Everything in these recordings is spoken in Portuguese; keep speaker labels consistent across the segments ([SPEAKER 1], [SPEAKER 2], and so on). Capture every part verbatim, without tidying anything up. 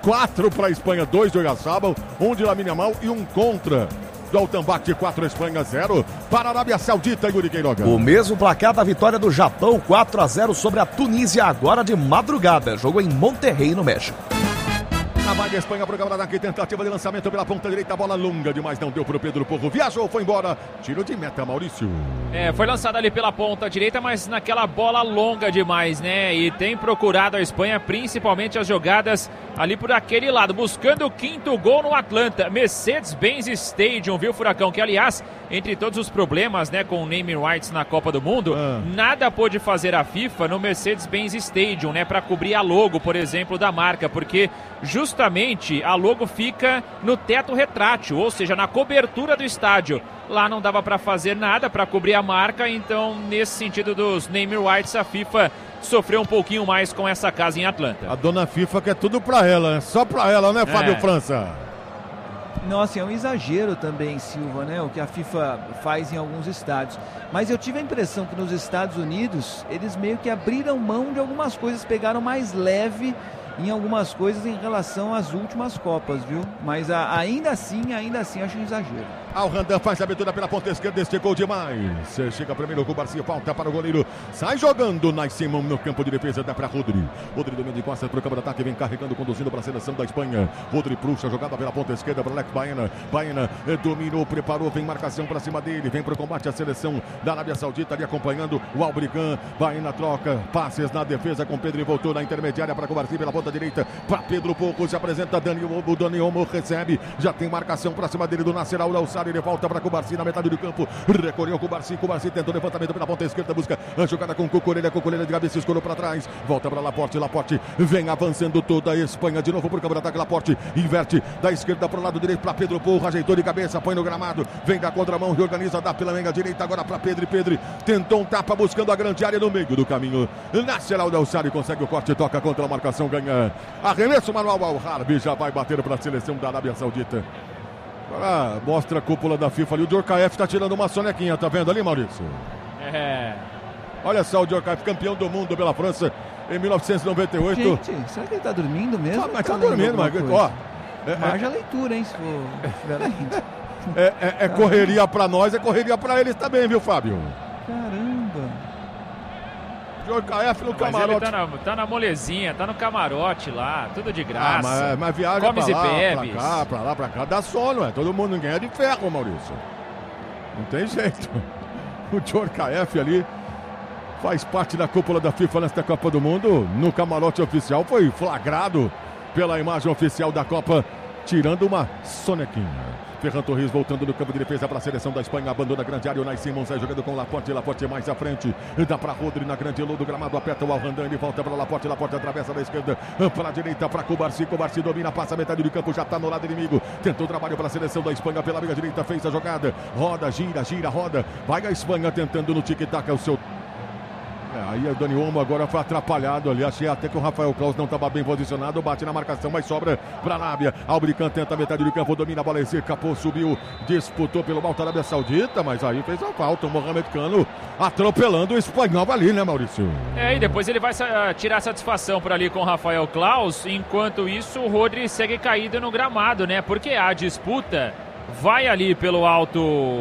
[SPEAKER 1] quatro para a Espanha, dois de Oyarzabal, um de Lamine Yamal e um contra do Altambac, quatro Espanha, zero para a Arábia Saudita, Yuri Queiroga.
[SPEAKER 2] O mesmo placar da vitória do Japão, quatro a zero sobre a Tunísia, agora de madrugada. Jogo em Monterrey, no México.
[SPEAKER 1] Na vaga Espanha, programa daqui, tentativa de lançamento pela ponta direita, bola longa demais, não deu para o Pedro Porro, viajou, foi embora, tiro de meta, Maurício.
[SPEAKER 3] É, foi lançado ali pela ponta direita, mas naquela bola longa demais, né? E tem procurado a Espanha, principalmente as jogadas ali por aquele lado, buscando o quinto gol no Atlanta, Mercedes-Benz Stadium, viu, Furacão? Que, aliás, entre todos os problemas, né, com o naming rights na Copa do Mundo, ah. nada pôde fazer a FIFA no Mercedes-Benz Stadium, né, para cobrir a logo, por exemplo, da marca, porque justamente a logo fica no teto retrátil, ou seja, na cobertura do estádio. Lá não dava para fazer nada para cobrir a marca, então nesse sentido dos naming rights a FIFA sofreu um pouquinho mais com essa casa em Atlanta.
[SPEAKER 1] A dona FIFA quer tudo para ela, só para ela, né, Fábio é. França?
[SPEAKER 4] Não, assim, é um exagero também, Silva, né, o que a FIFA faz em alguns estádios. Mas eu tive a impressão que nos Estados Unidos eles meio que abriram mão de algumas coisas, pegaram mais leve em algumas coisas em relação às últimas Copas, viu? Mas a, ainda assim, ainda assim, acho um exagero.
[SPEAKER 1] Al Randan faz a abertura pela ponta esquerda, esticou demais. Chega primeiro com o Garcia, falta para o goleiro. Sai jogando Nai Simão no campo de defesa, dá para Rodri. Rodri domina de costas para o campo de ataque, vem carregando, conduzindo para a seleção da Espanha. Rodri puxa, jogada pela ponta esquerda para Alex Baena. Baena eh, dominou, preparou, vem marcação para cima dele. Vem para o combate a seleção da Arábia Saudita ali acompanhando o Albrican. Baena troca, passes na defesa com Pedro e voltou na intermediária para o Garcia pela ponta direita. Para Pedro Porro, se apresenta Dani, o Dani Olmo recebe. Já tem marcação para cima dele do Nasser Al-Nassr. Ele volta para Cubarci na metade do campo, recolheu Cubarci, Cubarci tentou levantamento pela ponta esquerda, busca a jogada com Cucurella, Cucurella de cabeça, escorou para trás, volta para Laporte, Laporte vem avançando toda a Espanha, de novo por campo de ataque, Laporte inverte da esquerda para o lado direito para Pedro Porro, ajeitou de cabeça, põe no gramado, vem da contramão, reorganiza, dá pela menga direita agora para Pedro, e Pedro tentou um tapa buscando a grande área no meio do caminho, Nasser Al-Nassr consegue o corte, toca contra a marcação, ganha arremesso manual ao Harbi, já vai bater para a seleção da Arábia Saudita. Agora mostra a cúpula da FIFA ali. O Djorkaeff está tirando uma sonequinha, tá vendo ali, Maurício?
[SPEAKER 3] É.
[SPEAKER 1] Olha só o Djorkaeff, campeão do mundo pela França em mil novecentos e noventa e oito.
[SPEAKER 4] Gente, será que ele tá dormindo mesmo?
[SPEAKER 1] Ah, mas tá, tá dormindo, mas ó.
[SPEAKER 4] É, Marja é, leitura, hein, se for estiver lendo.
[SPEAKER 1] É, é, é correria pra nós, é correria pra eles também, viu, Fábio?
[SPEAKER 4] Caramba.
[SPEAKER 1] Djorkaeff no
[SPEAKER 3] mas
[SPEAKER 1] camarote.
[SPEAKER 3] Ele tá na, tá na molezinha, tá no camarote lá, tudo de graça.
[SPEAKER 1] Ah, mas, mas viaja
[SPEAKER 3] Comes
[SPEAKER 1] pra lá,
[SPEAKER 3] e bebes.
[SPEAKER 1] pra cá, pra lá, pra cá, dá sono, é. Todo mundo ganha de ferro, Maurício. Não tem jeito. O Djorkaeff ali faz parte da cúpula da FIFA nesta Copa do Mundo. No camarote oficial foi flagrado pela imagem oficial da Copa, tirando uma sonequinha. Ferran Torres voltando do campo de defesa para a seleção da Espanha, abandona a grande área, o Nai Simão sai jogando com o Laporte, Laporte mais à frente, dá para Rodri na grande lua do gramado, aperta o Al Randan, ele volta para o Laporte, Laporte atravessa da esquerda, para a direita para Cubarci, Cubarci domina, passa a metade do campo, já está no lado inimigo, tentou trabalho para a seleção da Espanha pela meia direita, fez a jogada, roda, gira, gira, roda, vai a Espanha tentando no tic-tac, é o seu... É, aí o Dani Olmo agora foi atrapalhado ali. Achei até que o Rafael Claus não estava bem posicionado. Bate na marcação, mas sobra para a Arábia. Albrican tenta a metade do campo, domina a bola, escapou, subiu, disputou pelo alto da Arábia Saudita, mas aí fez a falta. O Mohamed Cano atropelando o espanhol ali, né, Maurício?
[SPEAKER 3] É, e depois ele vai tirar satisfação por ali com o Rafael Claus. Enquanto isso, o Rodri segue caído no gramado, né? Porque a disputa vai ali pelo alto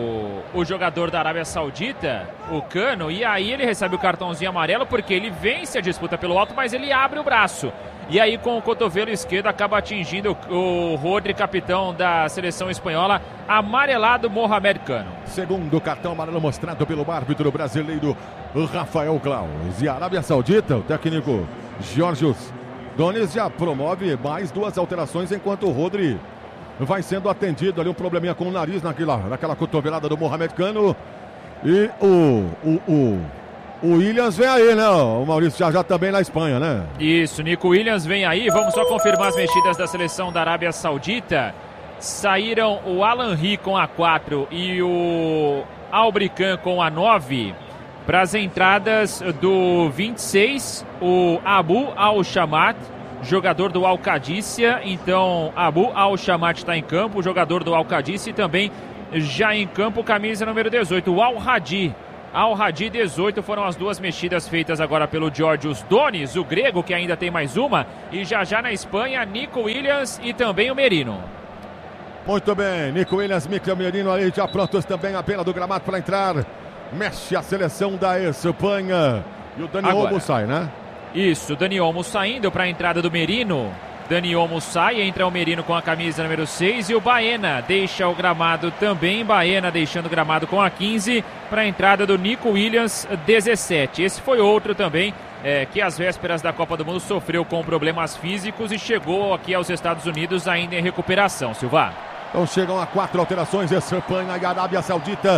[SPEAKER 3] o jogador da Arábia Saudita, o Cano, e aí ele recebe o cartãozinho amarelo porque ele vence a disputa pelo alto, mas ele abre o braço. E aí com o cotovelo esquerdo acaba atingindo o Rodri, capitão da seleção espanhola, amarelado Mohamed Cano.
[SPEAKER 1] Segundo cartão amarelo mostrado pelo árbitro brasileiro Rafael Claus. E a Arábia Saudita, o técnico Georgios Donis já promove mais duas alterações enquanto o Rodri vai sendo atendido ali, um probleminha com o nariz naquela, naquela cotovelada do Mohamed Cano. E o, o, o, o Williams vem aí, né? O Maurício já já também na Espanha, né?
[SPEAKER 3] Isso, Nico Williams vem aí. Vamos só confirmar as mexidas da seleção da Arábia Saudita. Saíram o Alan Ri com a quatro e o Albrican com a nove. Para as entradas do vinte e seis, o Abu Al-Shamat, jogador do Al-Qadisiyah. Então Abu Al-Shamat está em campo, jogador do Al-Qadisiyah, e também já em campo camisa número dezoito, o Al-Hadi, Al Hadi dezoito. Foram as duas mexidas feitas agora pelo Georgios Donis, o grego, que ainda tem mais uma. E já já na Espanha, Nico Williams e também o Merino.
[SPEAKER 1] Muito bem, Nico Williams, Mikel Merino ali já prontos também à beira do gramado para entrar. Mexe a seleção da Espanha. E o Dani Olmo sai, né?
[SPEAKER 3] Isso, Dani Olmo saindo para a entrada do Merino. Dani Olmo sai, entra o Merino com a camisa número seis e o Baena deixa o gramado também. Baena deixando o gramado com a quinze para a entrada do Nico Williams, dezessete. Esse foi outro também é, que às vésperas da Copa do Mundo sofreu com problemas físicos e chegou aqui aos Estados Unidos ainda em recuperação. Silva.
[SPEAKER 1] Então chegam a quatro alterações, Espanha e Arábia Saudita.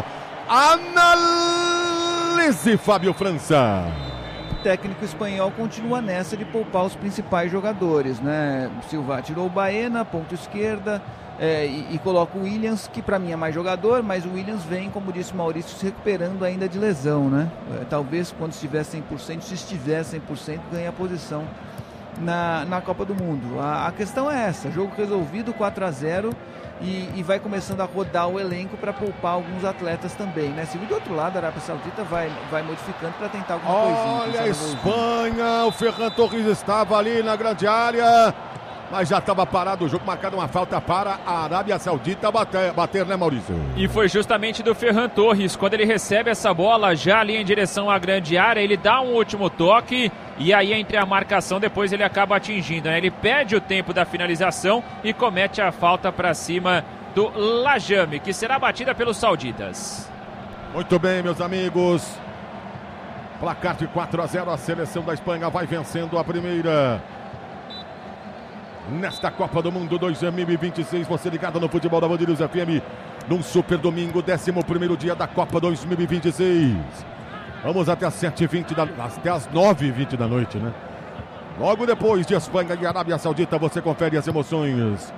[SPEAKER 1] Analise, Fábio França.
[SPEAKER 4] O técnico espanhol continua nessa de poupar os principais jogadores, né? Silva tirou o Baena, ponto esquerda, é, e, e coloca o Williams, que para mim é mais jogador, mas o Williams vem, como disse o Maurício, se recuperando ainda de lesão, né? É, talvez quando estiver cem por cento, se estiver cem por cento, ganhe a posição na, na Copa do Mundo. A, a questão é essa, jogo resolvido, quatro a zero. E, e vai começando a rodar o elenco para poupar alguns atletas também, né? Se do outro lado a Arábia Saudita vai, vai modificando para tentar alguma coisinha.
[SPEAKER 1] Olha a Espanha, o Ferran Torres estava ali na grande área, mas já estava parado o jogo, marcado uma falta para a Arábia Saudita bater, bater, né, Maurício?
[SPEAKER 3] E foi justamente do Ferran Torres, quando ele recebe essa bola já ali em direção à grande área, ele dá um último toque e aí entre a marcação depois ele acaba atingindo, né? Ele perde o tempo da finalização e comete a falta para cima do Lajami, que será batida pelos sauditas.
[SPEAKER 1] Muito bem, meus amigos. Placar de quatro a zero, a seleção da Espanha vai vencendo a primeira nesta Copa do Mundo dois mil e vinte e seis, você ligado no Futebol da Band News F M, num super domingo, décimo primeiro dia da Copa dois mil e vinte e seis. Vamos até as sete e vinte, da, até as nove e vinte da noite, né? Logo depois de Espanha e Arábia Saudita, você confere as emoções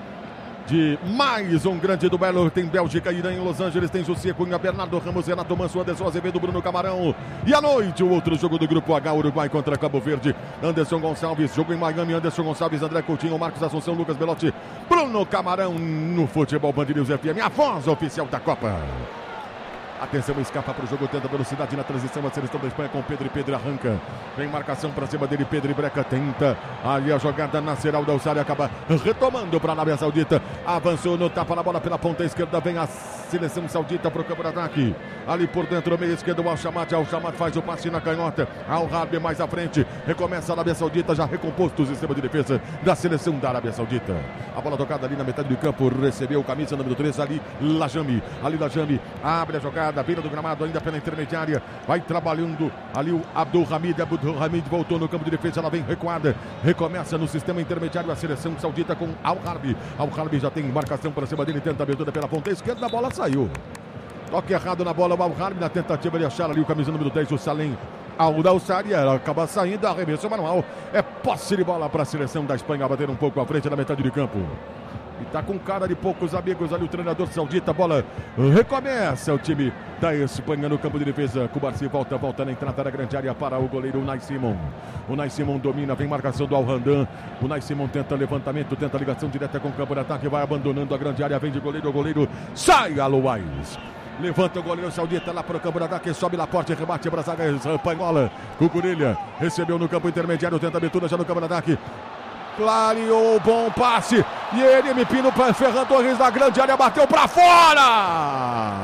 [SPEAKER 1] de mais um grande duelo. Tem Bélgica e Irã em Los Angeles, tem José Cunha, Bernardo Ramos, Renato Manso, Anderson Azevedo, Bruno Camarão. E à noite, o outro jogo do Grupo H, Uruguai contra Cabo Verde, Anderson Gonçalves, jogo em Miami, Anderson Gonçalves, André Coutinho, Marcos Assunção, Lucas Belotti, Bruno Camarão no Futebol Band News F M, a voz oficial da Copa. Atenção, escapa para o jogo, tenta velocidade na transição, a seleção da Espanha com Pedro, e Pedro arranca, vem marcação para cima dele, Pedro e Breca tenta, ali a jogada Nasser Al-Dawsari acaba retomando para a Arábia Saudita, avançou no tapa na bola pela ponta esquerda, vem a seleção saudita para o campo de ataque, ali por dentro, meio esquerdo, o Al-Shamat, Al-Shamat faz o passe na canhota, Al-Harbi mais à frente, recomeça a Arábia Saudita, já recomposto o sistema de defesa da seleção da Arábia Saudita, a bola tocada ali na metade do campo, recebeu camisa número três, ali Lajami, ali Lajami, abre a jogada, da beira do gramado, ainda pela intermediária, vai trabalhando ali o Abdul Hamid, Abdul Hamid voltou no campo de defesa, ela vem recuada, recomeça no sistema intermediário a seleção saudita com Al-Harbi, Al-Harbi já tem marcação para cima dele, tenta a abertura pela ponta esquerda, a bola saiu, toque errado na bola, o Al-Harbi na tentativa de achar ali o camisa número dez, o Salem Al-Dawsari, ela acaba saindo, arremesso manual, é posse de bola para a seleção da Espanha, bater um pouco à frente na metade de campo. E tá com cara de poucos amigos ali o treinador saudita, a bola recomeça o time da Espanha no campo de defesa, Kubarsi volta, volta na entrada da grande área para o goleiro Unai Simon, Unai Simon domina, vem marcação do Al-Randan, Unai Simon tenta levantamento, tenta ligação direta com o campo de ataque, vai abandonando a grande área, vem de goleiro, o goleiro sai Alouais. Levanta o goleiro saudita lá para o campo de ataque, sobe Laporte, rebate para a zaga espanhola, Cucurella recebeu no campo intermediário, tenta abertura já no campo de ataque, clareou, bom passe, e ele me pino para Ferran Torres na grande área, bateu para fora!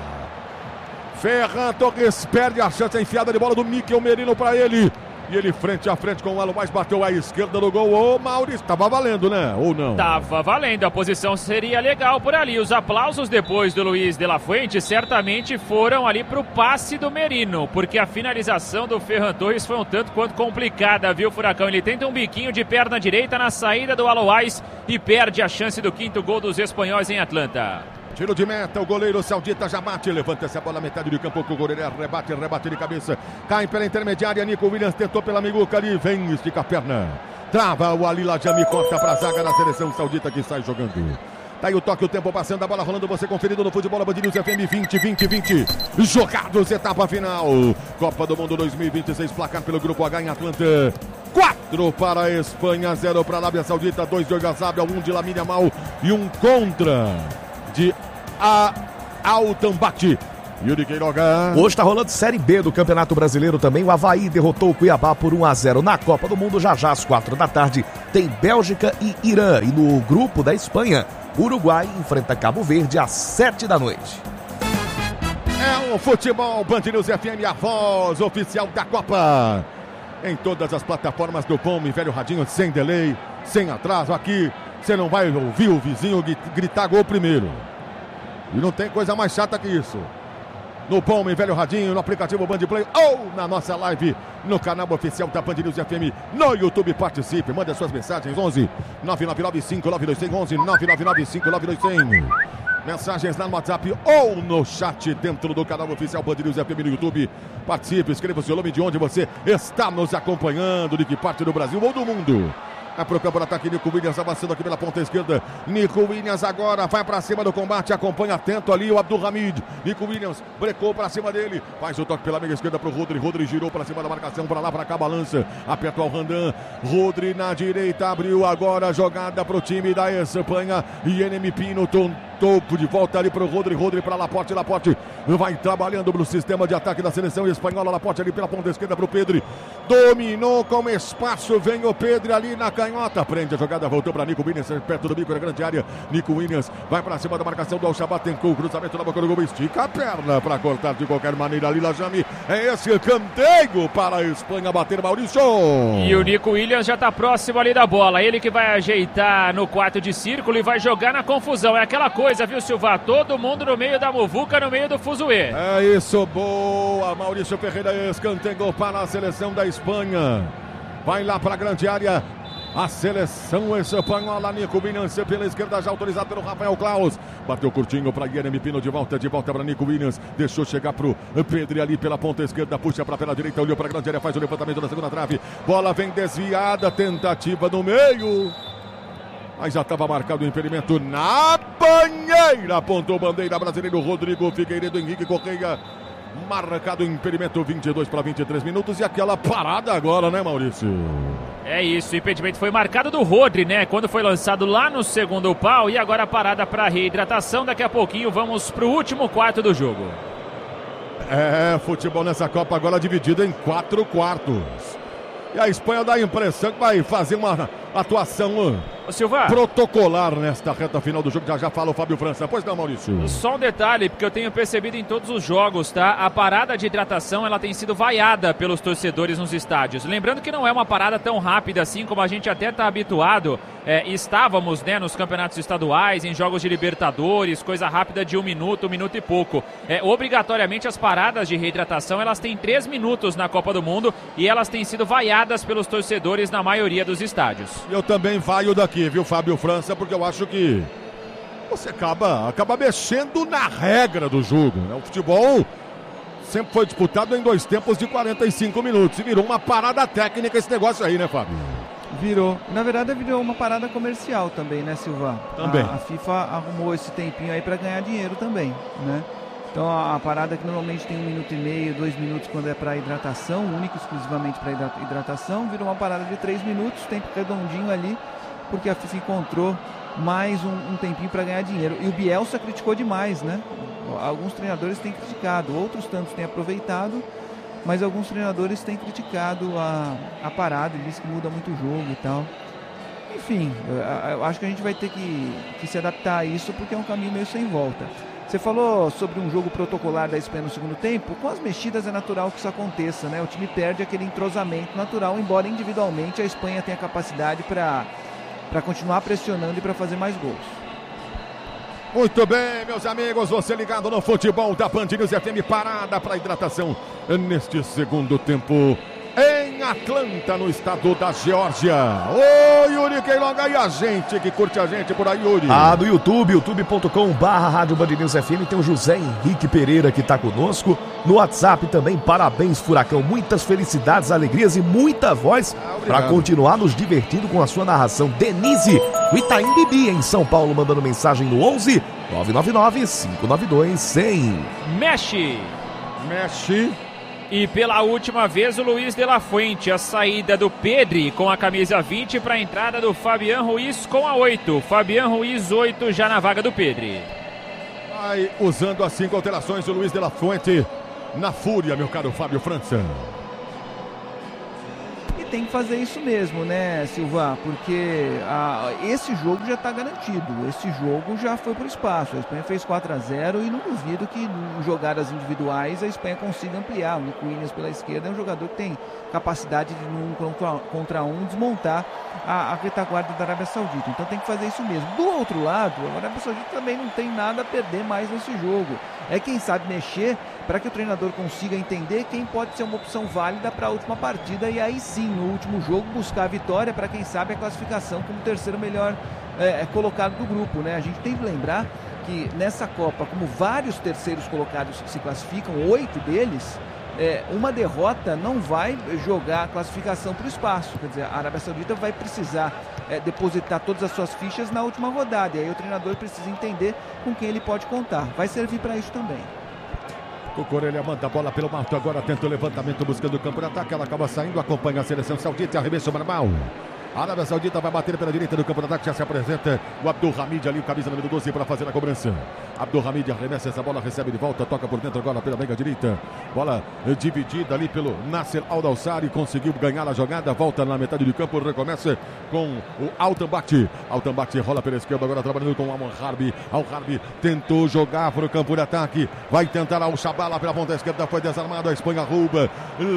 [SPEAKER 1] Ferran Torres perde a chance, a enfiada de bola do Mikel Merino para ele, e ele frente a frente com o Alouais, bateu à esquerda no gol. Ô Maurício, tava valendo, né? Ou não?
[SPEAKER 3] Tava valendo, a posição seria legal por ali. Os aplausos depois do Luiz de la Fuente certamente foram ali pro passe do Merino, porque a finalização do Ferran Torres foi um tanto quanto complicada, viu, Furacão? Ele tenta um biquinho de perna direita na saída do Alouais e perde a chance do quinto gol dos espanhóis em Atlanta.
[SPEAKER 1] Tiro de meta, o goleiro saudita já bate, levanta essa bola metade do campo com o goleiro, rebate, rebate de cabeça, cai pela intermediária, Nico Williams tentou pela miguca ali, vem, estica a perna, trava o Ali Lajami, corta para a zaga da seleção saudita que sai jogando. Tá aí o toque, o tempo passando, a bola rolando, você conferido no Futebol Band News F M vinte, vinte, vinte. Jogados, etapa final. Copa do Mundo dois mil e vinte e seis, placar pelo Grupo H em Atlanta. quatro para a Espanha, zero para a Arábia Saudita, dois de Oigazábal, um de Lamine Yamal e um contra de Al-Tambati. Yuri Queiroga.
[SPEAKER 2] Hoje está rolando Série B do Campeonato Brasileiro também. O Avaí derrotou o Cuiabá por um a zero na Copa do Mundo. Já já às quatro da tarde tem Bélgica e Irã. E no grupo da Espanha, Uruguai enfrenta Cabo Verde às sete da noite.
[SPEAKER 1] É o Futebol Band News F M, a voz oficial da Copa. Em todas as plataformas do Bom e Velho Radinho, sem delay, sem atraso. Aqui você não vai ouvir o vizinho gritar gol primeiro. E não tem coisa mais chata que isso. No Bom e Velho Radinho, no aplicativo Band Play ou na nossa live no canal oficial da Band News F M no YouTube. Participe, mande as suas mensagens. Onze nove nove nove cinco nove dois zero zero. onze nove nove nove cinco nove dois zero zero. Mensagens lá no WhatsApp ou no chat dentro do canal oficial Band News F M no YouTube. Participe, escreva o seu nome, de onde você está nos acompanhando, de que parte do Brasil ou do mundo. É pro campo de ataque, Nico Williams avançando aqui pela ponta esquerda. Nico Williams agora vai pra cima do combate, acompanha atento ali o Abdulhamid. Nico Williams brecou pra cima dele, faz o toque pela meia esquerda pro Rodri. Rodri girou pra cima da marcação, pra lá, pra cá, balança, aperta o Randan. Rodri na direita, abriu agora a jogada pro time da Espanha. E N M Pino, topo de volta ali pro Rodri. Rodri pra Laporte, Laporte vai trabalhando no sistema de ataque da seleção espanhola. Laporte ali pela ponta esquerda pro Pedri. Dominou com espaço, vem o Pedri ali na canhota, prende a jogada, voltou para Nico Williams, perto do bico da grande área. Nico Williams vai para cima da marcação do Al-Shabaab, tem o cruzamento na boca do gol, estica a perna para cortar de qualquer maneira ali, Lajami. É esse canteio para a Espanha bater, Maurício.
[SPEAKER 3] E o Nico Williams já está próximo ali da bola, ele que vai ajeitar no quarto de círculo e vai jogar na confusão. É aquela coisa, viu, Silva? Todo mundo no meio da muvuca, no meio do fuzuê.
[SPEAKER 1] É isso, boa, Maurício Ferreira, escanteio para a seleção da Espanha. Vai lá para a grande área. A seleção espanhola, Nico Williams pela esquerda, já autorizado pelo Rafael Claus. Bateu curtinho para Guilherme Pino, de volta, de volta para Nico Williams. Deixou chegar pro Pedri ali pela ponta esquerda, puxa para pela direita, olhou para a grande área, faz o levantamento da segunda trave. Bola vem desviada, tentativa no meio. Mas já estava marcado o impedimento na banheira. Apontou bandeira brasileiro Rodrigo Figueiredo, Henrique Correia. Marcado o impedimento, vinte e dois para vinte e três minutos. E aquela parada agora, né, Maurício?
[SPEAKER 3] É isso, o impedimento foi marcado do Rodri, né? Quando foi lançado lá no segundo pau. E agora a parada para reidratação. Daqui a pouquinho vamos para o último quarto do jogo.
[SPEAKER 1] É, futebol nessa Copa agora dividido em quatro quartos. E a Espanha dá a impressão que vai fazer uma atuação
[SPEAKER 3] Ô, Silva,
[SPEAKER 1] protocolar nesta reta final do jogo. Já já fala o Fábio França. Pois não, Maurício?
[SPEAKER 3] Só um detalhe, porque eu tenho percebido em todos os jogos, tá? A parada de hidratação, ela tem sido vaiada pelos torcedores nos estádios. Lembrando que não é uma parada tão rápida assim como a gente até está habituado. É, estávamos, né, nos campeonatos estaduais, em jogos de Libertadores, coisa rápida de um minuto, um minuto e pouco. É, obrigatoriamente as paradas de reidratação, elas têm três minutos na Copa do Mundo e elas têm sido vaiadas pelos torcedores na maioria dos estádios.
[SPEAKER 1] Eu também vaio daqui, viu, Fábio França, porque eu acho que você acaba, acaba mexendo na regra do jogo, né? O futebol sempre foi disputado em dois tempos de quarenta e cinco minutos e virou uma parada técnica esse negócio aí, né, Fábio?
[SPEAKER 4] Virou. Na verdade, virou uma parada comercial também, né, Silva?
[SPEAKER 1] Também.
[SPEAKER 4] A, a FIFA arrumou esse tempinho aí para ganhar dinheiro também, né? Então a, a parada que normalmente tem um minuto e meio, dois minutos quando é para hidratação, única e exclusivamente para hidratação, virou uma parada de três minutos, tempo redondinho ali, porque a FIFA encontrou mais um, um tempinho para ganhar dinheiro. E o Bielsa criticou demais, né? Alguns treinadores têm criticado, outros tantos têm aproveitado, mas alguns treinadores têm criticado a, a parada, diz que muda muito o jogo e tal. Enfim, eu, eu acho que a gente vai ter que, que se adaptar a isso, porque é um caminho meio sem volta. Você falou sobre um jogo protocolar da Espanha no segundo tempo. Com as mexidas é natural que isso aconteça, né? O time perde aquele entrosamento natural, embora individualmente a Espanha tenha capacidade para para continuar pressionando e para fazer mais gols.
[SPEAKER 1] Muito bem, meus amigos, você ligado no futebol da Band News F M, parada para hidratação neste segundo tempo em Atlanta, no estado da Geórgia. Ô, Yuri Queiroga, e a gente que curte a gente por aí, Yuri?
[SPEAKER 2] Ah, no YouTube, youtube ponto com barra Rádio Band News F M, tem o José Henrique Pereira que está conosco. No WhatsApp também, parabéns, Furacão. Muitas felicidades, alegrias e muita voz ah, para continuar nos divertindo com a sua narração. Denise, o Itaim Bibi, em São Paulo, mandando mensagem no onze nove nove nove cinco nove dois cem.
[SPEAKER 3] Mexe!
[SPEAKER 1] Mexe!
[SPEAKER 3] E pela última vez o Luiz de la Fuente, a saída do Pedri com a camisa vinte para a entrada do Fabián Ruiz com a oito. Fabián Ruiz oito já na vaga do Pedri.
[SPEAKER 1] Vai usando as cinco alterações o Luiz de la Fuente na fúria, meu caro Fábio França.
[SPEAKER 4] E tem que fazer isso mesmo, né, Silva? Porque ah, esse jogo já está garantido. Esse jogo já foi para o espaço. A Espanha fez quatro a zero e não duvido que em jogadas individuais a Espanha consiga ampliar. O Nico Williams pela esquerda é um jogador que tem capacidade de, num contra, contra um, desmontar a, a retaguarda da Arábia Saudita. Então tem que fazer isso mesmo. Do outro lado, a Arábia Saudita também não tem nada a perder mais nesse jogo. É quem sabe mexer para que o treinador consiga entender quem pode ser uma opção válida para a última partida e aí sim, no último jogo, buscar a vitória para quem sabe a classificação como terceiro melhor é, colocado do grupo, né? A gente tem que lembrar que nessa Copa, como vários terceiros colocados se classificam, oito deles, é, uma derrota não vai jogar a classificação para o espaço. Quer dizer, a Arábia Saudita vai precisar é, depositar todas as suas fichas na última rodada e aí o treinador precisa entender com quem ele pode contar. Vai servir para isso também.
[SPEAKER 1] Cucurella manda a bola pelo alto, agora tenta o levantamento buscando o campo de ataque, ela acaba saindo, acompanha a seleção saudita, arremesso normal. A Arábia Saudita vai bater pela direita do campo de ataque, já se apresenta o Abdul Hamid ali, o camisa número doze para fazer a cobrança. Abdul Hamid arremessa essa bola, recebe de volta, toca por dentro agora pela meia direita. Bola dividida ali pelo Nasser Al-Dawsari, conseguiu ganhar a jogada, volta na metade do campo, recomeça com o Altambakti. Altambakti rola pela esquerda, agora trabalhando com o Al-Harbi. Al-Harbi tentou jogar para o campo de ataque, vai tentar Al-Shabala pela ponta esquerda, foi desarmado, a Espanha rouba.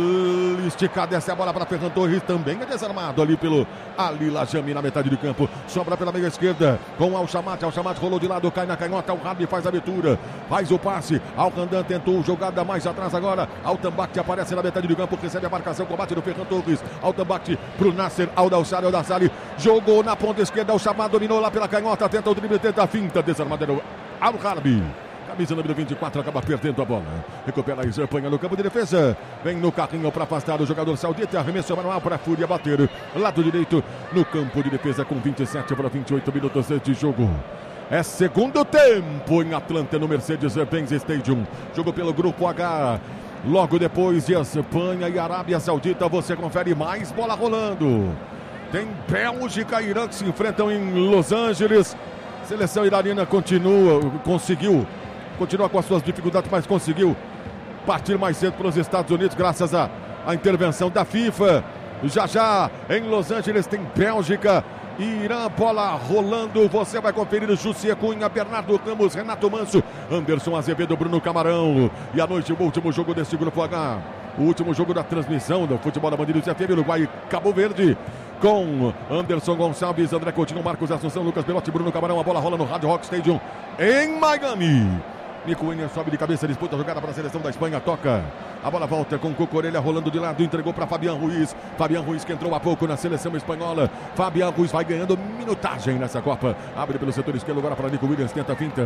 [SPEAKER 1] Esticada essa bola para Ferran Torres, também é desarmado ali pelo Ali Lajami na metade do campo, sobra pela meia esquerda com Al-Shamat, Al-Shamat rolou de lado, cai na canhota, Al-Harbi faz a abertura, faz o passe, Al-Randan tentou jogada mais atrás agora, Altambakti aparece na metade do campo, recebe a marcação, combate do Ferran Torres, Altambakti pro Nasser Al-Dawsari, Al-Dawsari jogou na ponta esquerda, Al-Shamat dominou lá pela canhota, tenta o drible, tenta a finta, desarmado Al-Harbi. Camisa número vinte e quatro acaba perdendo a bola. Recupera a Espanha no campo de defesa. Vem no carrinho para afastar o jogador saudita. Arremesso manual para a Fúria bater. Lado direito no campo de defesa com vinte e sete para vinte e oito minutos de jogo. É segundo tempo em Atlanta no Mercedes-Benz Stadium. Jogo pelo Grupo H. Logo depois de Espanha e Arábia Saudita, você confere mais bola rolando. Tem Bélgica e Irã que se enfrentam em Los Angeles. Seleção iraniana continua, conseguiu Continua com as suas dificuldades, mas conseguiu partir mais cedo para os Estados Unidos graças à, à intervenção da FIFA. Já já em Los Angeles tem Bélgica e Irã, bola rolando. Você vai conferir o Jussi Cunha, Bernardo Ramos, Renato Manso, Anderson Azevedo, Bruno Camarão. E à noite o último jogo deste Grupo H. O último jogo da transmissão do futebol da Bandeirantes F M, Uruguai e Cabo Verde. Com Anderson Gonçalves, André Coutinho, Marcos Assunção, Lucas Pelotti, Bruno Camarão. A bola rola no Hard Rock Stadium em Miami. Nico Williams sobe de cabeça, disputa a jogada para a seleção da Espanha, toca. A bola volta com Cucurella rolando de lado, entregou para Fabián Ruiz. Fabián Ruiz que entrou há pouco na seleção espanhola. Fabián Ruiz vai ganhando minutagem nessa Copa. Abre pelo setor esquerdo agora para Nico Williams, tenta a finta.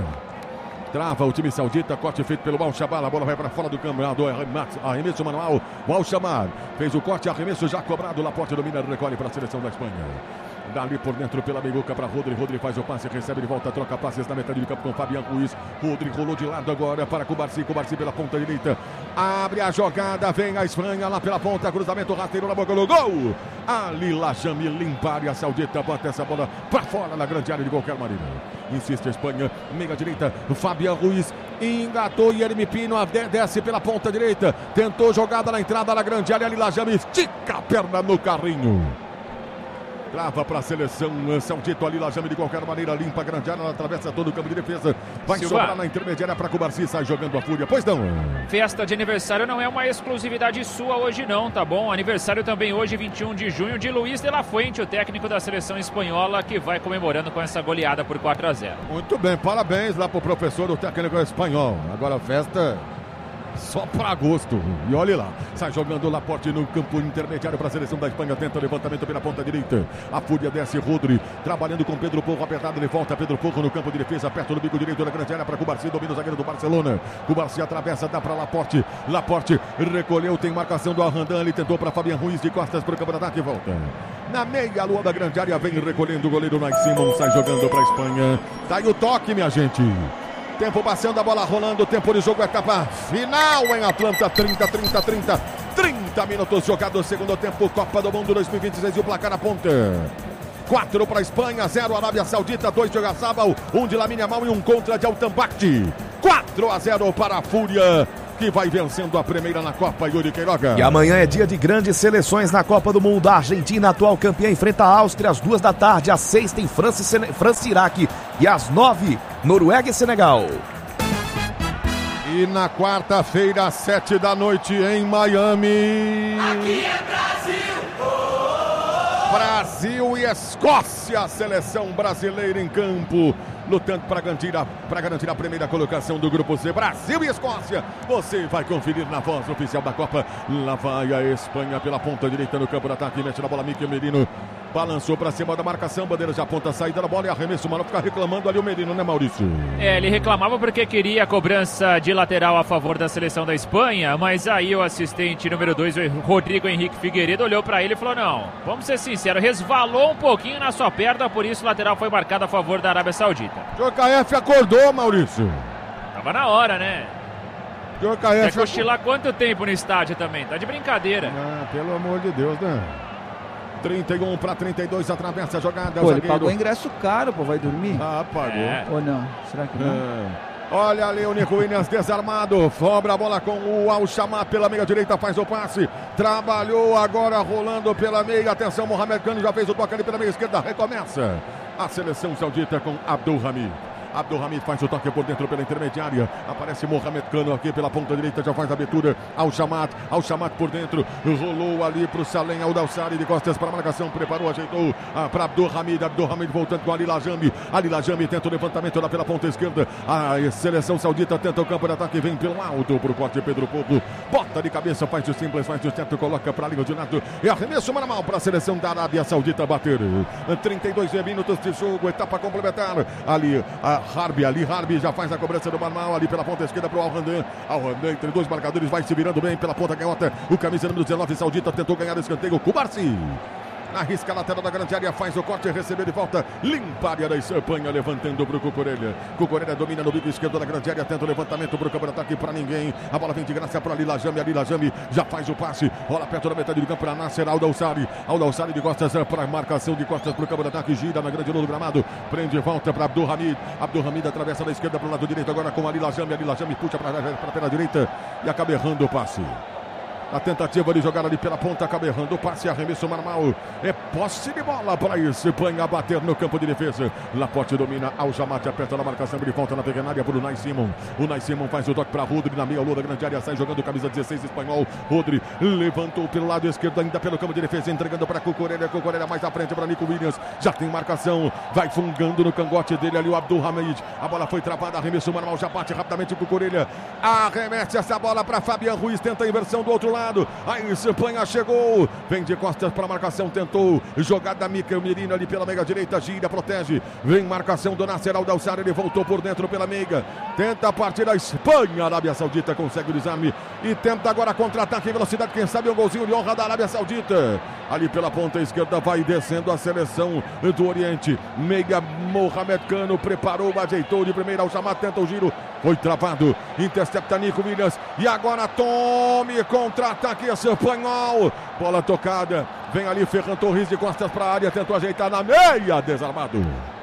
[SPEAKER 1] Trava o time saudita, corte feito pelo Al-Shabala, a bola vai para fora do campo, arremesso manual, o Al-Shamar fez o corte, arremesso já cobrado, Laporte domina, recolhe para a seleção da Espanha. Dali por dentro pela meiguca para Rodri, Rodri faz o passe, recebe de volta, troca passes na metade do campo com Fabián Ruiz. Rodri rolou de lado agora para Cubarsi, Cubarsi pela ponta direita, abre a jogada, vem a Espanha lá pela ponta, cruzamento rasteiro na boca do gol. Ali Lajami limpa a área saudita, bota essa bola para fora na grande área de qualquer maneira. Insiste a Espanha, meia direita, Fabián Ruiz engatou e Yeremy Pino desce pela ponta direita, tentou jogada na entrada na grande área, Ali Lajami estica a perna no carrinho. Trava para a seleção saudita, ali Lajami de qualquer maneira, limpa a grande área, ela atravessa todo o campo de defesa, vai Silva. Sobrar na intermediária para Cubarsi, sai jogando a Fúria, pois não.
[SPEAKER 3] Festa de aniversário não é uma exclusividade sua hoje não, tá bom? Aniversário também hoje, vinte e um de junho, de Luiz de la Fuente, o técnico da seleção espanhola, que vai comemorando com essa goleada por quatro a zero.
[SPEAKER 1] Muito bem, parabéns lá pro professor, o técnico espanhol. Agora a festa só para agosto, e olhe lá, sai jogando Laporte no campo intermediário para a seleção da Espanha, tenta o levantamento pela ponta direita, a Fúria desce, Rodri, trabalhando com Pedro Porro, apertado, ele volta, Pedro Porro no campo de defesa, perto do bico direito da grande área para Cubarsi, domina o zagueiro do Barcelona, Cubarsi atravessa, dá para Laporte, Laporte recolheu, tem marcação do Al-Randan, ele tentou para Fabián Ruiz de costas para o campo de ataque, volta, na meia lua da grande área, vem recolhendo o goleiro Nai Simon, sai jogando para a Espanha, tá aí o toque, minha gente. Tempo passando, a bola rolando, o tempo de jogo é capa final em Atlanta, trinta, trinta, trinta, trinta minutos jogados, segundo tempo, Copa do Mundo dois mil e vinte e seis e o placar aponta. quatro para a Espanha, zero Arábia Saudita, dois de Oyarzabal, um de Lamine Yamal e um contra de Altambakti. quatro a zero para a Fúria, que vai vencendo a primeira na Copa, Yuri Queiroga.
[SPEAKER 2] E amanhã é dia de grandes seleções na Copa do Mundo. A Argentina, atual campeã, enfrenta a Áustria às duas da tarde. Às seis tem França e, Sene... França e Iraque. E às nove, Noruega e Senegal.
[SPEAKER 1] E na quarta-feira, às sete da noite, em Miami.
[SPEAKER 5] Aqui é Brasil! Oh!
[SPEAKER 1] Brasil e Escócia, a seleção brasileira em campo, lutando para garantir, a, para garantir a primeira colocação do Grupo C. Brasil e Escócia, você vai conferir na voz oficial da Copa. Lá vai a Espanha pela ponta direita no campo de ataque, mexe na bola, Mikel Merino balançou para cima da marcação, Bandeira já aponta a saída da bola e arremesso, o Mano fica reclamando ali o Merino, né, Maurício?
[SPEAKER 3] É, ele reclamava porque queria a cobrança de lateral a favor da seleção da Espanha, mas aí o assistente número dois, o Rodrigo Henrique Figueiredo, olhou para ele e falou: não, vamos ser sinceros, resvalou um pouquinho na sua perna, por isso o lateral foi marcado a favor da Arábia Saudita.
[SPEAKER 1] O J K F acordou, Maurício.
[SPEAKER 3] Tava na hora, né?
[SPEAKER 1] O J K F
[SPEAKER 3] Quer cochilar quanto tempo no estádio também? Tá de brincadeira.
[SPEAKER 1] Ah, pelo amor de Deus, né? trinta e um para trinta e dois, atravessa a jogada.
[SPEAKER 4] Pô, ele pagou ingresso caro, pô, vai dormir?
[SPEAKER 1] Ah, pagou.
[SPEAKER 3] É.
[SPEAKER 4] Ou não? Será que não?
[SPEAKER 1] É. Olha ali o Nico Williams desarmado, sobra a bola com o Al-Shamat pela meia direita, faz o passe, trabalhou agora rolando pela meia, atenção, Mohamed Khan já fez o toque ali pela meia esquerda, recomeça a seleção saudita com Abdul Hamid. Abdul Hamid faz o toque por dentro pela intermediária. Aparece Mohamed Khan aqui pela ponta direita, já faz a abertura. Al-Shamat, Al-Shamat por dentro. Rolou ali para o Salem Al-Dawsari de costas para a marcação. Preparou, ajeitou ah, para Abdul Hamid. Abdul Hamid voltando com Ali Lajami. Ali Lajami tenta o levantamento lá pela ponta esquerda. A seleção saudita tenta o campo de ataque. Vem pelo alto para o corte. Pedro Porro bota de cabeça, faz o simples, faz o certo, coloca para a linha de lado. E arremesso manual para a seleção da Arábia Saudita bater. trinta e dois minutos de jogo, etapa complementar. Ali a Harbi, ali Harbi já faz a cobrança do manual ali pela ponta esquerda para o Al-Randan. Al-Randan entre dois marcadores vai se virando bem pela ponta canhota. O camisa número dezenove saudita tentou ganhar o escanteio. Kubarsi arrisca a lateral da grande área, faz o corte, recebeu de volta, limpa a área da Espanha, levantando para o Cucurella. Cucurella domina no bico esquerdo da grande área, tenta o levantamento para o campo de ataque para ninguém. A bola vem de graça para Ali Lajami, Ali Lajami já faz o passe, rola perto da metade do campo para Nasser Al-Dawsari. Al-Dawsari de costas para a marcação, de costas para o campo de ataque, gira na grande lua do gramado, prende volta para Abdul Hamid. Abdul Hamid atravessa da esquerda para o lado direito, agora com Ali Lajami, Ali Lajami puxa para a pela direita e acaba errando o passe. A tentativa de jogar ali pela ponta, acaba errando o passe, arremesso normal. É posse de bola para a Espanha bater no campo de defesa. Laporte domina, Al-Shamat aperta na marcação, ele volta na pequenária para o Nai Simon. O Nai Simon faz o toque para Rodri na meia lua da grande área, sai jogando camisa dezesseis espanhol. Rodri levantou pelo lado esquerdo, ainda pelo campo de defesa, entregando para Cucurella. Cucurella mais à frente para Nico Williams. Já tem marcação, vai fungando no cangote dele ali o Abdul Hamid. A bola foi travada, arremesso normal, já bate rapidamente o Cucurella. Arremete essa bola para Fabian Ruiz, tenta a inversão do outro lado. A Espanha chegou, vem de costas para a marcação, tentou jogada Mikel Merino ali pela meia direita, gira, protege, vem marcação do Nasser Al-Dawsari, ele voltou por dentro pela meia, tenta partir a Espanha, a Arábia Saudita consegue o desarme e tenta agora contra-ataque em velocidade, quem sabe um golzinho de honra da Arábia Saudita. Ali pela ponta esquerda vai descendo a seleção do Oriente, meia Mohamed Khan preparou, ajeitou de primeira, Al-Shamat tenta o giro, foi travado, intercepta Nico Williams e agora tome contra-ataque espanhol, bola tocada, vem ali Ferran Torres de costas para a área, tentou ajeitar na meia, desarmado.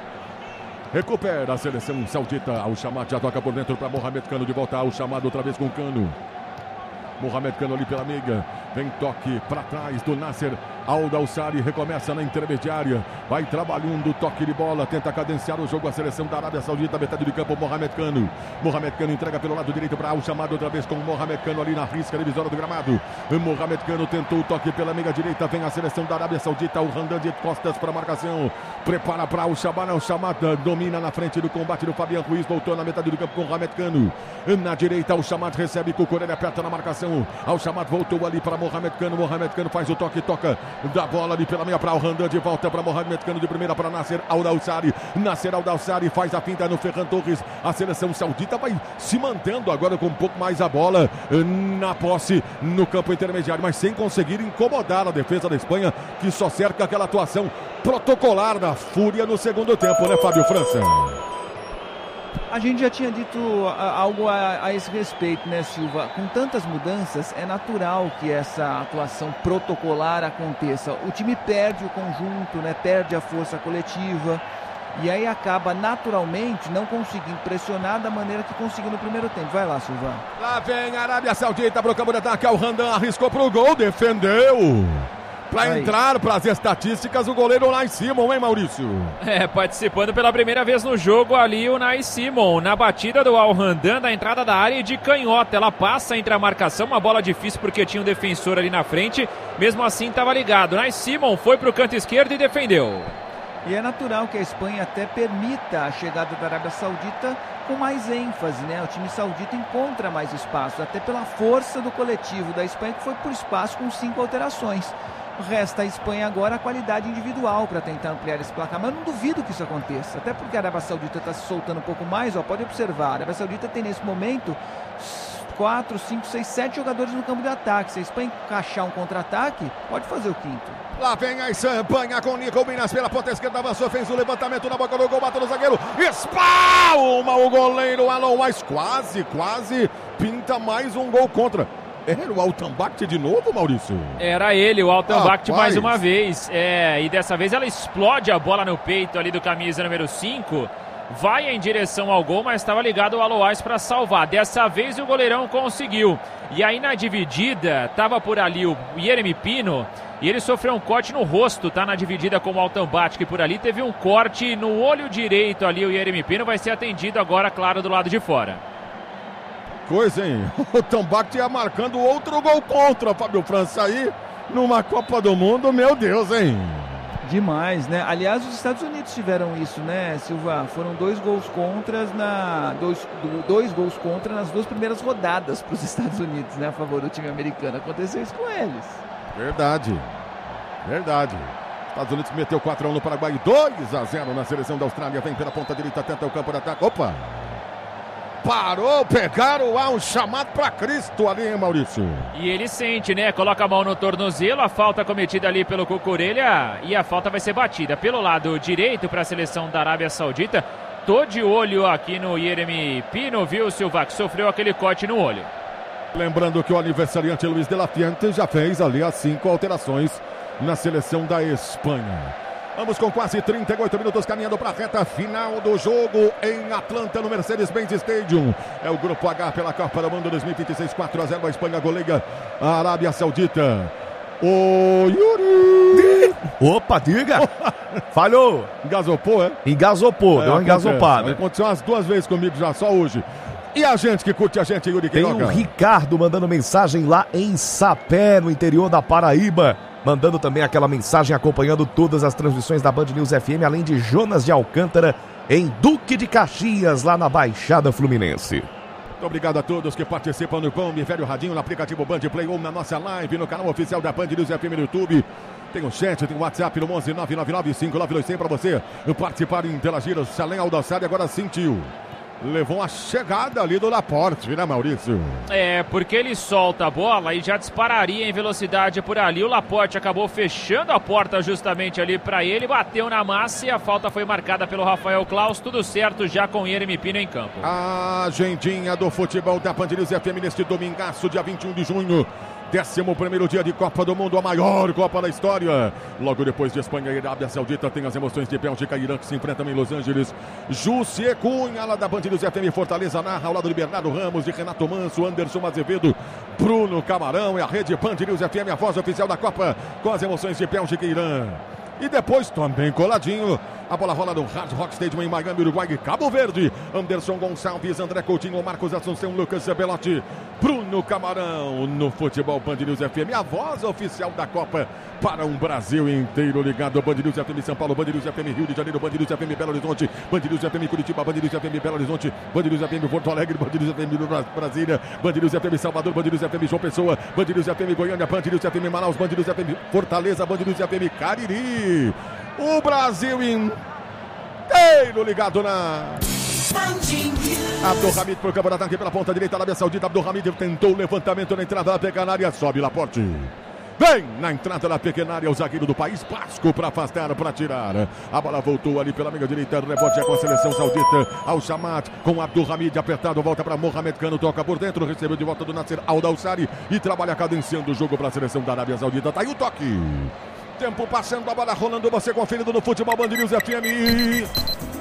[SPEAKER 1] Recupera a seleção saudita, Al-Shamat já toca por dentro para Mohamed Khan, de volta Al-Shamat outra vez com Cano. Mohamed Khan ali pela meia, vem toque para trás do Nasser Al-Dawsari, recomeça na intermediária, vai trabalhando o toque de bola, tenta cadenciar o jogo a seleção da Arábia Saudita, metade de campo, Mohamed Khan. Mohamed Khan entrega pelo lado direito para Al-Shamat, outra vez com Mohamed Khan ali na risca divisória do gramado. Mohamed Khan tentou o toque pela meia direita, vem a seleção da Arábia Saudita, o Randan de costas para a marcação, prepara para Al-Shamat, Al-Shamat domina na frente do combate do Fabian Ruiz, voltou na metade do campo com Mohamed Khan. Na direita, Al-Shamat recebe Cucurella, aperta na marcação, Al-Shamat voltou ali para Mohamed Khan, Mohamed Khan faz o toque, toca da bola ali pela meia para o Randan, de volta para Mohamed Khan, de primeira para Nasser Al-Dawsari. Nasser Al-Dawsari faz a finta no Ferran Torres. A seleção saudita vai se mantendo agora com um pouco mais a bola na posse no campo intermediário, mas sem conseguir incomodar a defesa da Espanha, que só cerca aquela atuação protocolar da Fúria no segundo tempo, né, Fábio França?
[SPEAKER 4] A gente já tinha dito algo a, a esse respeito, né, Silva? Com tantas mudanças, é natural que essa atuação protocolar aconteça. O time perde o conjunto, né? Perde a força coletiva. E aí acaba naturalmente não conseguindo pressionar da maneira que conseguiu no primeiro tempo. Vai lá, Silvano.
[SPEAKER 1] Lá vem a Arábia Saudita para o campo de ataque. O Randan arriscou para o gol, defendeu. Para entrar para as estatísticas, o goleiro Unai Simon, hein, Maurício?
[SPEAKER 3] É, participando pela primeira vez no jogo ali o Unai Simon, na batida do Al Randan, na entrada da área e de canhota. Ela passa entre a marcação, uma bola difícil porque tinha um defensor ali na frente, mesmo assim estava ligado. Unai Simon foi para o canto esquerdo e defendeu.
[SPEAKER 4] E é natural que a Espanha até permita a chegada da Arábia Saudita com mais ênfase, né? O time saudita encontra mais espaço, até pela força do coletivo da Espanha, que foi por espaço com cinco alterações. Resta a Espanha agora a qualidade individual para tentar ampliar esse placar, mas eu não duvido que isso aconteça, até porque a Arábia Saudita está se soltando um pouco mais, ó, pode observar, a Arábia Saudita tem nesse momento quatro, cinco, seis, sete jogadores no campo de ataque. Se a Espanha encaixar um contra-ataque, pode fazer o quinto.
[SPEAKER 1] Lá vem a Espanha com Nico Minas pela ponta esquerda, avançou, fez o levantamento na boca do gol, bateu no zagueiro, espalma o goleiro Alon, mas quase, quase pinta mais um gol contra. Era o Altenbach de novo, Maurício?
[SPEAKER 3] Era ele, o Altenbach
[SPEAKER 1] ah,
[SPEAKER 3] mais uma vez. É, e dessa vez ela explode a bola no peito ali do camisa número cinco. Vai em direção ao gol, mas estava ligado o Alois para salvar. Dessa vez o goleirão conseguiu. E aí na dividida, estava por ali o Yeremy Pino e ele sofreu um corte no rosto, tá? Na dividida com o Altenbach, que por ali teve um corte no olho direito ali. O Yeremy Pino vai ser atendido agora, claro, do lado de fora.
[SPEAKER 1] Coisa, hein? O Altenbach ia marcando outro gol contra, Fábio França, aí numa Copa do Mundo, meu Deus, hein?
[SPEAKER 4] Demais, né? Aliás, os Estados Unidos tiveram isso, né, Silva? Foram dois gols contras na dois, dois gols contra nas duas primeiras rodadas para os Estados Unidos, né, a favor do time americano. Aconteceu isso com eles.
[SPEAKER 1] Verdade, verdade. Estados Unidos meteu quatro a um no Paraguai, dois a zero na seleção da Austrália. Vem pela ponta direita, tenta o campo de ataque. Opa! Parou, pegaram um chamado para Cristo ali, hein, Maurício?
[SPEAKER 3] E ele sente, né? Coloca a mão no tornozelo, a falta cometida ali pelo Cucurella e a falta vai ser batida pelo lado direito para a seleção da Arábia Saudita. Tô de olho aqui no Yeremy Pino, viu, Silva, que sofreu aquele corte no olho.
[SPEAKER 1] Lembrando que o aniversariante Luiz de la Fuente já fez ali as cinco alterações na seleção da Espanha. Vamos com quase trinta e oito minutos caminhando para a reta final do jogo em Atlanta, no Mercedes-Benz Stadium. É o Grupo H pela Copa do Mundo dois mil e vinte e seis, quatro a zero. A Espanha goleia a Arábia Saudita. O Yuri!
[SPEAKER 2] Opa, diga! Falhou!
[SPEAKER 1] Engasopou, é?
[SPEAKER 2] Engasopou, é, deu uma engasopada.
[SPEAKER 1] Aconteceu umas duas vezes comigo já, só hoje. E a gente que curte a gente, Yuri Queiroga?
[SPEAKER 2] Tem o Ricardo mandando mensagem lá em Sapé, no interior da Paraíba. Mandando também aquela mensagem acompanhando todas as transmissões da Band News F M, além de Jonas de Alcântara, em Duque de Caxias, lá na Baixada Fluminense.
[SPEAKER 1] Muito obrigado a todos que participam no Pão, Velho Radinho, no aplicativo Band Play ou na nossa live, no canal oficial da Band News F M no YouTube. Tem o chat, tem o WhatsApp no onze nove nove nove cinco nove dois zero zero para você participar e interagir. O Salém Aldossari agora sentiu. Levou a chegada ali do Laporte, né, Maurício?
[SPEAKER 3] É, porque ele solta a bola e já dispararia em velocidade por ali. O Laporte acabou fechando a porta justamente ali para ele, bateu na massa e a falta foi marcada pelo Rafael Claus. Tudo certo já com o Yeremy Pino em campo.
[SPEAKER 1] A agendinha do futebol da Band News F M neste domingaço, dia vinte e um de junho. décimo primeiro dia de Copa do Mundo, a maior Copa da história. Logo depois de Espanha e Arábia Saudita, tem as emoções de Bélgica e Irã que se enfrentam em Los Angeles. Jussi Cunha, lá da Band News F M Fortaleza, narra ao lado de Bernardo Ramos, de Renato Manso, Anderson Azevedo, Bruno Camarão. É a rede Band News F M, a voz oficial da Copa, com as emoções de Bélgica e Irã. E depois, também coladinho, a bola rola no Hard Rock Stadium em Miami, Uruguai e Cabo Verde. Anderson Gonçalves, André Coutinho, Marcos Assunção, Lucas Belotti, Bruno Camarão no Futebol Band News F M, a voz oficial da Copa para um Brasil inteiro ligado. Band News F M São Paulo, Band News F M Rio de Janeiro, Band News F M Belo Horizonte, Band News F M Curitiba, Band News F M Belo Horizonte, Band News F M Porto Alegre, Band News F M Brasília, Band News F M Salvador, Band News F M João Pessoa, Band News F M Goiânia, Band News F M Manaus, Band News F M Fortaleza, Band News F M Cariri. O Brasil inteiro ligado na... Abdulhamid por campo de ataque pela ponta direita, Arábia Saudita. Abdulhamid tentou o levantamento na entrada da pequena área, sobe Laporte. Vem na entrada da pequena área o zagueiro do país Basco para afastar, para tirar. A bola voltou ali pela meia direita, rebote com a seleção saudita. Al Shamat com Abdulhamid apertado, volta para Mohamed Cano, toca por dentro, recebeu de volta do Nasser Al-Dawsari e trabalha cadenciando o jogo para a seleção da Arábia Saudita. Tá aí o toque. Tempo passando, a bola rolando, você conferindo no Futebol Band News F M.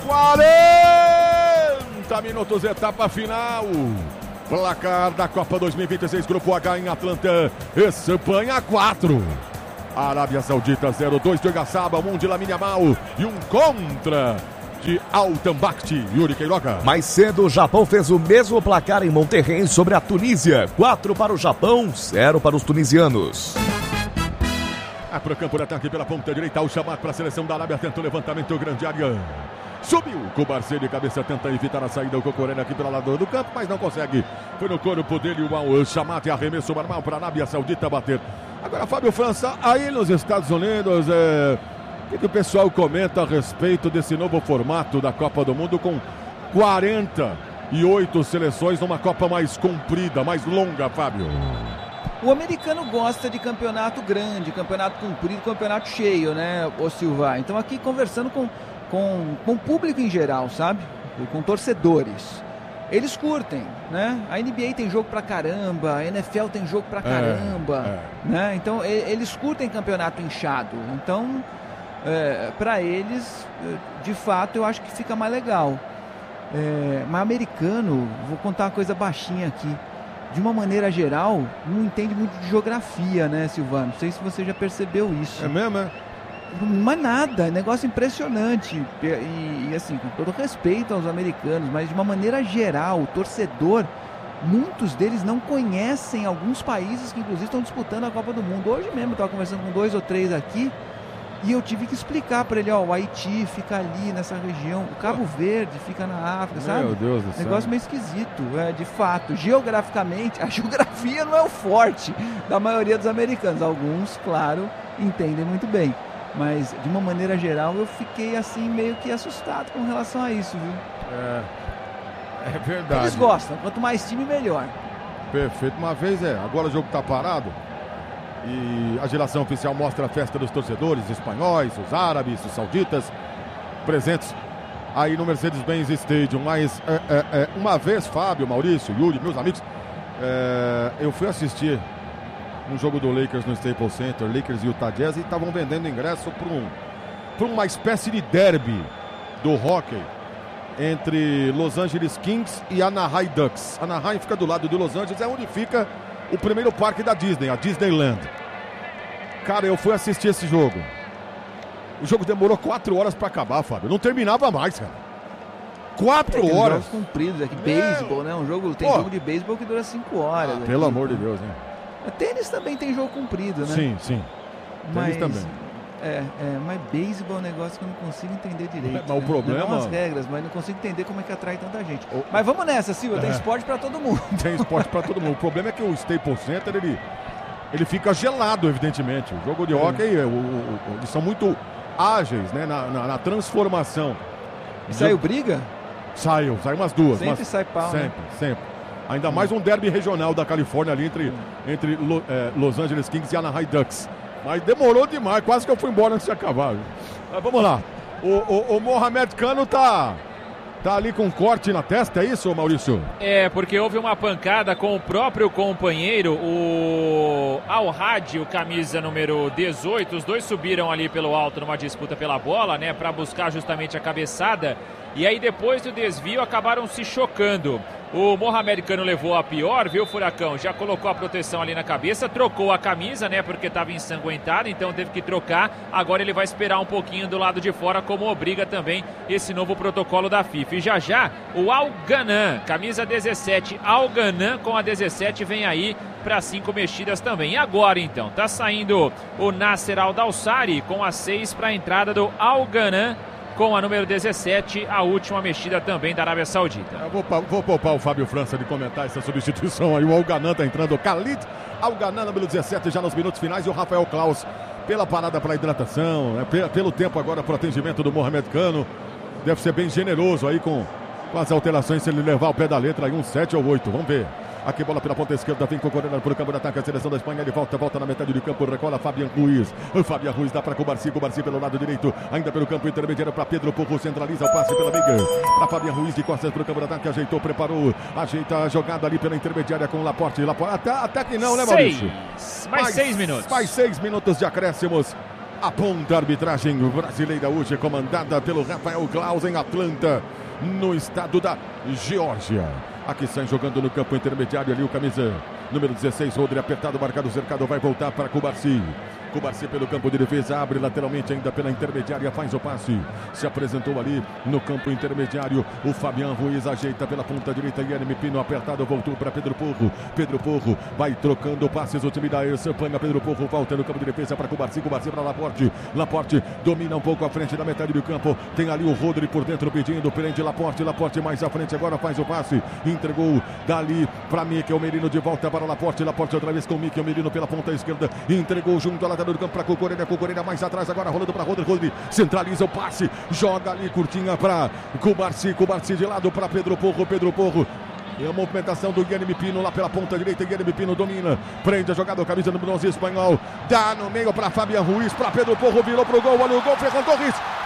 [SPEAKER 1] quarenta minutos, etapa final. Placar da Copa dois mil e vinte e seis, Grupo H em Atlanta. Espanha quatro. Arábia Saudita zero dois de Ogaçaba, um de Lamine Yamal e um contra de Altambakhti, Yuri Queiroga.
[SPEAKER 2] Mais cedo, o Japão fez o mesmo placar em Monterrey sobre a Tunísia. quatro para o Japão, zero para os tunisianos.
[SPEAKER 1] Ah, para o campo de ataque pela ponta direita, o chamado para a seleção da Arábia, tenta o levantamento, grande área. Subiu com o Barcelona de cabeça, tenta evitar a saída, o Cocorena aqui pelo lado do campo, mas não consegue. Foi no corpo dele o chamado e arremesso normal para a Arábia Saudita bater. Agora, Fábio França, aí nos Estados Unidos, é... o que, que o pessoal comenta a respeito desse novo formato da Copa do Mundo com quarenta e oito seleções numa Copa mais comprida, mais longa, Fábio?
[SPEAKER 4] O americano gosta de campeonato grande, campeonato comprido, campeonato cheio, né, ô Silva? Então aqui conversando com, com, com o público em geral, sabe? Com torcedores. Eles curtem, né? A N B A tem jogo pra caramba, a N F L tem jogo pra caramba, é, é. né? Então eles curtem campeonato inchado. Então, é, para eles, de fato, eu acho que fica mais legal. É, mas americano, vou contar uma coisa baixinha aqui. De uma maneira geral, não entende muito de geografia, né, Silvano? Não sei se você já percebeu isso.
[SPEAKER 1] É mesmo, é?
[SPEAKER 4] Mas nada, negócio impressionante. E, e assim, com todo respeito aos americanos, mas de uma maneira geral, o torcedor, muitos deles não conhecem alguns países que inclusive estão disputando a Copa do Mundo. Hoje mesmo eu estava conversando com dois ou três aqui e eu tive que explicar para ele, ó, o Haiti fica ali nessa região, o Cabo Verde fica na África, sabe?
[SPEAKER 1] Meu Deus do céu.
[SPEAKER 4] Negócio meio esquisito, é, de fato. Geograficamente, a geografia não é o forte da maioria dos americanos. Alguns, claro, entendem muito bem. Mas, de uma maneira geral, eu fiquei, assim, meio que assustado com relação a isso, viu?
[SPEAKER 1] É, é verdade.
[SPEAKER 4] Eles gostam. Quanto mais time, melhor.
[SPEAKER 1] Perfeito. Uma vez, é. Agora o jogo tá parado. E a geração oficial mostra a festa dos torcedores espanhóis, os árabes, os sauditas, presentes aí no Mercedes-Benz Stadium. Mas, é, é, é, uma vez, Fábio, Maurício, Yuri, meus amigos, é, eu fui assistir um jogo do Lakers no Staples Center, Lakers e Utah Jazz, e estavam vendendo ingresso para um, para uma espécie de derby do hockey entre Los Angeles Kings e Anaheim Ducks. Anaheim fica do lado de Los Angeles, é onde fica o primeiro parque da Disney, a Disneyland. Cara, eu fui assistir esse jogo. O jogo demorou quatro horas para acabar, Fábio. Não terminava mais, cara. Quatro
[SPEAKER 4] é
[SPEAKER 1] horas.
[SPEAKER 4] Jogos compridos, é que beisebol, né? Um jogo, tem Pô. jogo de beisebol que dura cinco horas.
[SPEAKER 1] Ah,
[SPEAKER 4] aqui,
[SPEAKER 1] pelo amor de Deus, né?
[SPEAKER 4] Tênis também tem jogo comprido, né?
[SPEAKER 1] Sim, sim.
[SPEAKER 4] Mas,
[SPEAKER 1] Tênis também.
[SPEAKER 4] É, é, mas beisebol é um negócio que eu não consigo entender direito.
[SPEAKER 1] Mas né? o problema...
[SPEAKER 4] Não as regras, mas não consigo entender como é que atrai tanta gente.
[SPEAKER 1] O...
[SPEAKER 4] Mas vamos nessa, Silvia,
[SPEAKER 1] é.
[SPEAKER 4] tem esporte pra todo mundo.
[SPEAKER 1] Tem esporte pra todo mundo. O problema é que o Staples Center, ele, ele fica gelado, evidentemente. O jogo de hockey, é. o, o, o, eles são muito ágeis, né, na, na, na transformação.
[SPEAKER 4] E saiu briga?
[SPEAKER 1] Saiu, saiu umas duas.
[SPEAKER 4] Sempre
[SPEAKER 1] mas...
[SPEAKER 4] sai pau,
[SPEAKER 1] Sempre,
[SPEAKER 4] né?
[SPEAKER 1] sempre. Ainda mais um derby regional da Califórnia ali entre, entre Lo, é, Los Angeles Kings e Anaheim Ducks. Mas demorou demais, quase que eu fui embora antes de acabar. Viu? Mas vamos lá. O, o, o Mohamed Kano tá, tá ali com um corte na testa, é isso, Maurício?
[SPEAKER 3] É, porque houve uma pancada com o próprio companheiro, o Al-Hadi, o camisa número dezoito. Os dois subiram ali pelo alto numa disputa pela bola, né, para buscar justamente a cabeçada. E aí depois do desvio acabaram se chocando. O Mohamed Kano levou a pior, viu, Furacão? Já colocou a proteção ali na cabeça, trocou a camisa, né, porque estava ensanguentado, então teve que trocar. Agora ele vai esperar um pouquinho do lado de fora, como obriga também esse novo protocolo da FIFA. E já já, o Al-Ghanan, camisa dezessete, Al-Ghanan com a dezessete vem aí para cinco mexidas também. E agora, então, tá saindo o Nasser Al-Dawsari com a seis para a entrada do Al-Ghanan, com a número dezessete, a última mexida também da Arábia Saudita.
[SPEAKER 1] Eu vou, vou poupar o Fábio França de comentar essa substituição aí. O Al-Ghanan tá entrando, o Khalid Al-Ghanan, número dezessete, já nos minutos finais, e o Rafael Klaus pela parada para hidratação, né? Pelo tempo agora para o atendimento do Mohamed Kano. Deve ser bem generoso aí com, com as alterações, se ele levar o pé da letra aí, um sete ou oito, vamos ver. Aqui bola pela ponta esquerda, vem concorrendo por campo de ataque a seleção da Espanha, ele volta, volta na metade do campo, recola Fabian Ruiz. O Fabian Ruiz dá para Cubarci, Cubarci pelo lado direito, ainda pelo campo intermediário para Pedro Porro, centraliza o passe pela meia, para Fabian Ruiz de costas para o campo de ataque, ajeitou, preparou, ajeita a jogada ali pela intermediária com o Laporte, Laporte até, até que não, né, Maurício?
[SPEAKER 3] Seis. Mais, mais seis minutos.
[SPEAKER 1] Mais seis minutos de acréscimos. Aponta a arbitragem brasileira hoje, comandada pelo Rafael Klaus em Atlanta, no estado da Geórgia. Aqui sai jogando no campo intermediário ali o camisa número dezesseis, Rodri, apertado, marcado, cercado, vai voltar para Cubarsi. Cubarsi pelo campo de defesa, abre lateralmente ainda pela intermediária, faz o passe. Se apresentou ali no campo intermediário o Fabian Ruiz, ajeita pela ponta direita, Yeremy Pino apertado, voltou para Pedro Porro. Pedro Porro vai trocando passes, o time da Espanha. Pedro Porro volta no campo de defesa para Cubarsi, Cubarsi para Laporte. Laporte domina um pouco à frente da metade do campo, tem ali o Rodri por dentro pedindo, prende Laporte, Laporte mais à frente, agora faz o passe, entregou dali para Mikel Merino, de volta para Laporte, Laporte outra vez com Mikel Merino pela ponta esquerda, entregou junto à lateral do campo para Cucurella, Cucurella mais atrás, agora rolando para Rodri, Rodri centraliza o passe, joga ali curtinha para Cubarsi, Cubarsi de lado para Pedro Porro, Pedro Porro. E a movimentação do Yeremy Pino lá pela ponta direita, Yeremy Pino domina, prende a jogada, a camisa número onze espanhol, dá no meio para Fabian Ruiz, para Pedro Porro, virou pro gol, olha o gol, Ferran Torres.